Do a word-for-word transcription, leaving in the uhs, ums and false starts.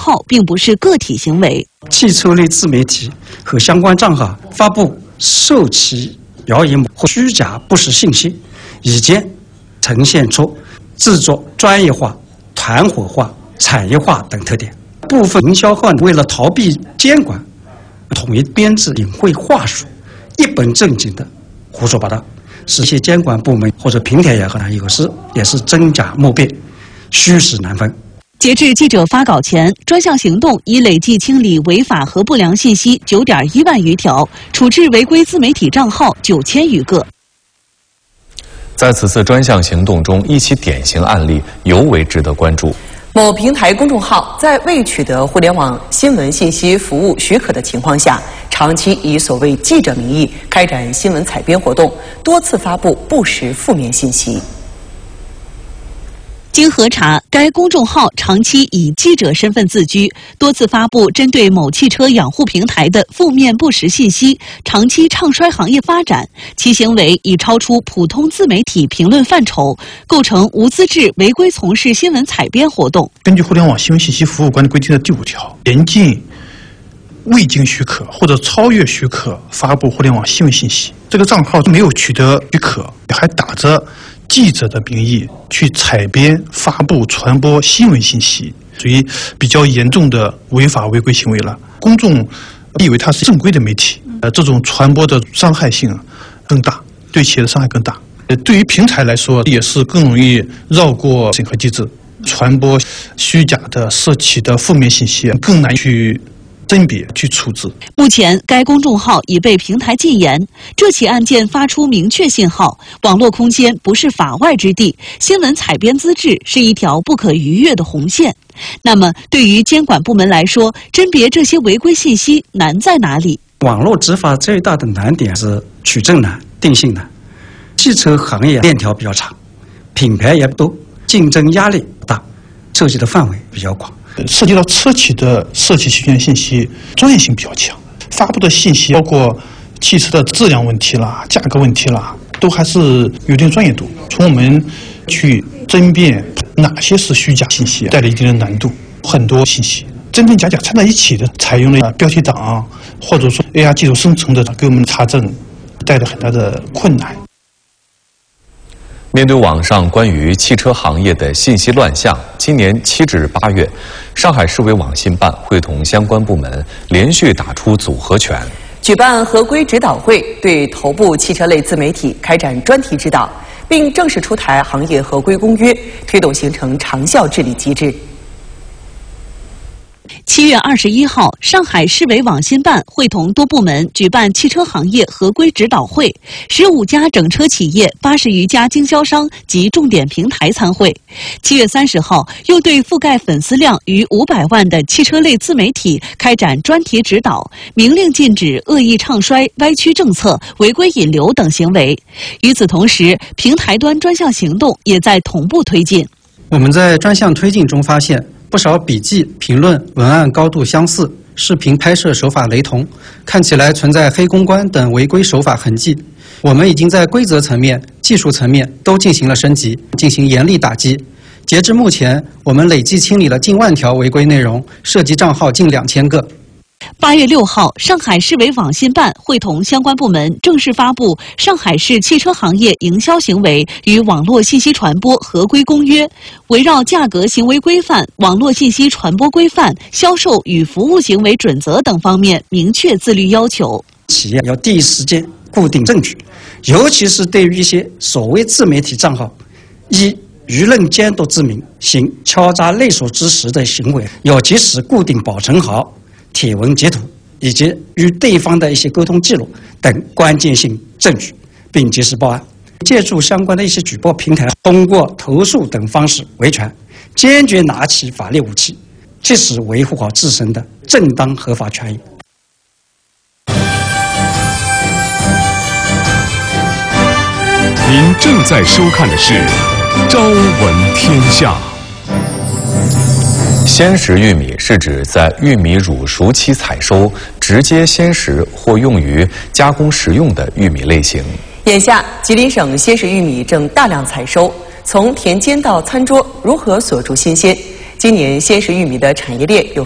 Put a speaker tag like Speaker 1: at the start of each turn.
Speaker 1: 号并不是个体行为。
Speaker 2: 汽车类自媒体和相关账号发布受其谣言或虚假不实信息，已经呈现出制作专业化、团伙化、产业化等特点。部分营销号为了逃避监管，统一编制隐晦话术，一本正经的胡说八道，使一些监管部门或者平台也好，有时也是真假莫辨，虚实难分。
Speaker 1: 截至记者发稿前，专项行动已累计清理违法和不良信息九点一万余条，处置违规自媒体账号九千余个。
Speaker 3: 在此次专项行动中，一起典型案例尤为值得关注。
Speaker 4: 某平台公众号在未取得互联网新闻信息服务许可的情况下，长期以所谓记者名义开展新闻采编活动，多次发布不实负面信息。
Speaker 1: 经核查，该公众号长期以记者身份自居，多次发布针对某汽车养护平台的负面不实信息，长期唱衰行业发展，其行为已超出普通自媒体评论范畴，构成无资质违规从事新闻采编活动。
Speaker 5: 根据《互联网新闻信息服务管理规定》的第五条，严禁未经许可或者超越许可发布互联网新闻信息。这个账号没有取得许可，还打着记者的名义去采编、发布、传播新闻信息，属于比较严重的违法违规行为了。公众以为它是正规的媒体，呃，这种传播的伤害性更大，对企业的伤害更大。呃，对于平台来说，也是更容易绕过审核机制，传播虚假的、涉企的负面信息，更难去甄别去处置。
Speaker 1: 目前，该公众号已被平台禁言。这起案件发出明确信号：网络空间不是法外之地，新闻采编资质是一条不可逾越的红线。那么，对于监管部门来说，甄别这些违规信息难在哪里？
Speaker 2: 网络执法最大的难点是取证难、定性难。汽车行业链条比较长，品牌也多，竞争压力大，涉及的范围比较广。
Speaker 5: 涉及到车企的涉企期权信息，专业性比较强，发布的信息包括汽车的质量问题啦、价格问题啦，都还是有一定专业度。从我们去甄别哪些是虚假信息，带来一定的难度。很多信息真真假假掺在一起的，采用了标题党或者说 A I 技术生成的，给我们查证带来很大的困难。
Speaker 3: 面对网上关于汽车行业的信息乱象，今年七至八月，上海市委网信办会同相关部门连续打出组合拳，
Speaker 4: 举办合规指导会，对头部汽车类自媒体开展专题指导，并正式出台行业合规公约，推动形成长效治理机制。
Speaker 1: 七月二十一号，上海市委网信办会同多部门举办汽车行业合规指导会，十五家整车企业、八十余家经销商及重点平台参会。七月三十号，又对覆盖粉丝量逾五百万的汽车类自媒体开展专题指导，明令禁止恶意唱衰、歪曲政策、违规引流等行为。与此同时，平台端专项行动也在同步推进。
Speaker 2: 我们在专项推进中发现，不少笔记、评论、文案高度相似，视频拍摄手法雷同，看起来存在黑公关等违规手法痕迹。我们已经在规则层面、技术层面都进行了升级，进行严厉打击。截至目前，我们累计清理了近万条违规内容，涉及账号近两千个。
Speaker 1: 八月六号，上海市委网信办会同相关部门正式发布《上海市汽车行业营销行为与网络信息传播合规公约》，围绕价格行为规范、网络信息传播规范、销售与服务行为准则等方面明确自律要求。
Speaker 2: 企业要第一时间固定证据，尤其是对于一些所谓自媒体账号，一舆论监督之名行敲诈勒索之实的行为，要及时固定保存好帖文截图以及与对方的一些沟通记录等关键性证据，并及时报案。借助相关的一些举报平台，通过投诉等方式维权，坚决拿起法律武器，及时维护好自身的正当合法权益。
Speaker 6: 您正在收看的是《朝闻天下》。
Speaker 3: 鲜食玉米是指在玉米乳熟期采收，直接鲜食或用于加工食用的玉米类型。
Speaker 4: 眼下，吉林省鲜食玉米正大量采收，从田间到餐桌，如何锁住新鲜？今年鲜食玉米的产业链有